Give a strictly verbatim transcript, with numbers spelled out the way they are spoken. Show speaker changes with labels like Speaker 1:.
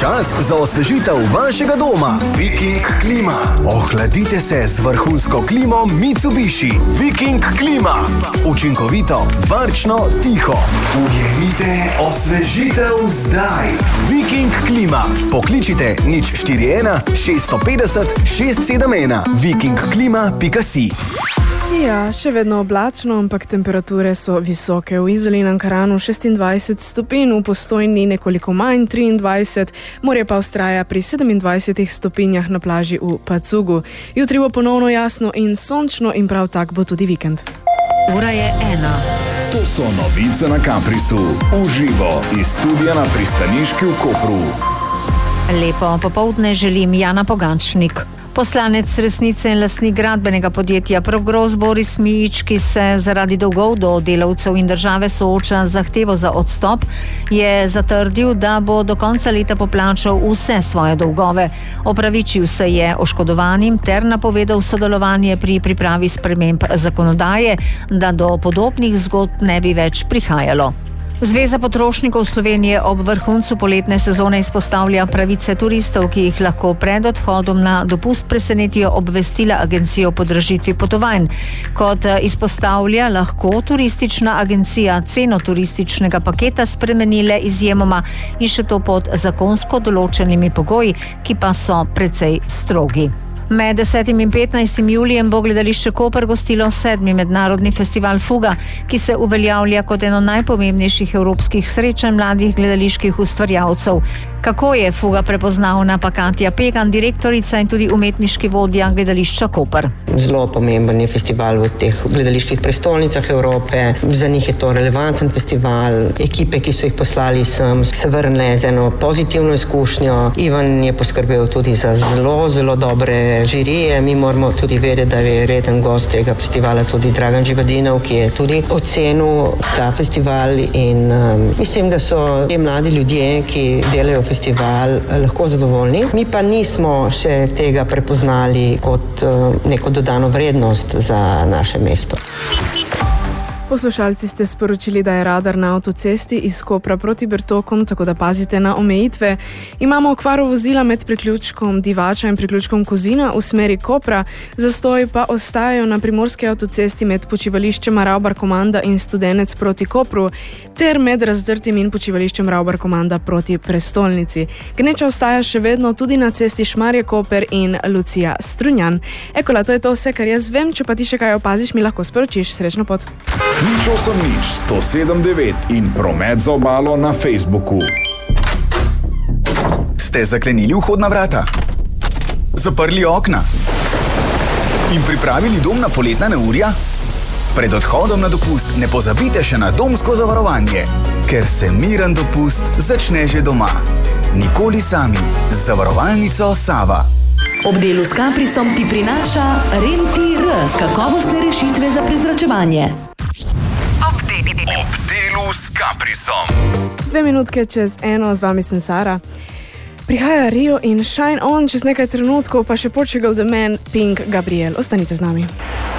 Speaker 1: Čas za osvežitev vašega doma. Viking klima. Ohladite se z vrhunsko klimo Mitsubishi. Viking klima. Učinkovito, varčno, tiho. Ujemite osvežitev zdaj. Viking klima. Pokličite nič štiri ena šest pet nula šest sedem ena. viking klima pika si.
Speaker 2: Ja, še vedno oblačno, ampak temperature so visoke. V Izoli in Ankaranu šestindvajset stopinj, v Postojni nekoliko manj triindvajset, morje pa vztraja pri sedemindvajsetih stopinjah na plaži v Pacugu. Jutri bo ponovno jasno in sončno in prav tak bo tudi vikend.
Speaker 3: Ura je ena.
Speaker 4: To so novice na Kaprisu. Uživo iz studia na pristaniški v Kopru.
Speaker 3: Lepo popoldne želim Jana Pogačnik. Poslanec Resnice in lastnik gradbenega podjetja Progros Boris Mijič, ki se zaradi dolgov do delavcev in države sooča z zahtevo za odstop, je zatrdil, da bo do konca leta poplačal vse svoje dolgove. Opravičil se je oškodovanim ter napovedal sodelovanje pri pripravi sprememb zakonodaje, da do podobnih zgodb ne bi več prihajalo. Zveza potrošnikov Slovenije ob vrhuncu poletne sezone izpostavlja pravice turistov, ki jih lahko pred odhodom na dopust presenetijo obvestila agencije o podražitvi potovanj. Kot izpostavlja, lahko turistična agencija ceno turističnega paketa spremenile izjemoma in še to pod zakonsko določenimi pogoji, ki pa so precej strogi. Med desetim in petnajstim julijem bo gledališče Koper gostilo sedmi mednarodni festival Fuga, ki se uveljavlja kot eno najpomembnejših evropskih srečanj mladih gledaliških ustvarjalcev. Kako je Fuga prepoznavna, pa Katja Pegan, direktorica in tudi umetniški vodja gledališča Koper.
Speaker 5: Zelo pomemben je festival v teh gledaliških prestolnicah Evrope. Za njih je to relevanten festival. Ekipe, ki so jih poslali sem, se vrnile z eno pozitivno izkušnjo. Ivan je poskrbel tudi za zelo, zelo dobre žirije. Mi moramo tudi vedeti, da je reden gost tega festivala tudi Dragan Živadinov, ki je tudi ocenil ta festival in um, mislim, da so te mladi ljudje, ki delajo festival, lahko zadovoljni. Mi pa nismo še tega prepoznali kot uh, neko dodano vrednost za naše mesto.
Speaker 2: Poslušalci ste sporočili, da je radar na avtocesti iz Kopra proti Bertokom, tako da pazite na omejitve. Imamo okvaro vozila med priključkom Divača in priključkom Kozina v smeri Kopra, zastoji pa ostajajo na primorski avtocesti med počivališčem Ravbar Komanda in Studenec proti Kopru, ter med Razdrtim in počivališčem Ravbar Komanda proti prestolnici. Gneča ostaja še vedno tudi na cesti Šmarje Koper in Lucija Strunjan. Ekola, to je to vse, kar jaz vem, če pa ti še kaj opaziš, mi lahko sporočiš. Srečno pot.
Speaker 4: Nič osem nič sto sedem devet in promet za obalo na Facebooku.
Speaker 1: Ste zaklenili vhodna vrata? Zaprli okna? In pripravili dom na poletna neurja? Pred odhodom na dopust ne pozabite še na domsko zavarovanje, ker se miren dopust začne že doma. Nikoli sami. Z zavarovalnico Sava.
Speaker 6: Ob delu s Kaprisom ti prinaša Rentir, kakovostne rešitve za prezračevanje.
Speaker 4: Ob delu s Kaprisom.
Speaker 2: Dve minutke čez eno, z vami sem Sara. Prihaja Rio in Shine On, čez nekaj trenutkov pa še Portugal The Man, Pink, Gabriel. Ostanite z nami.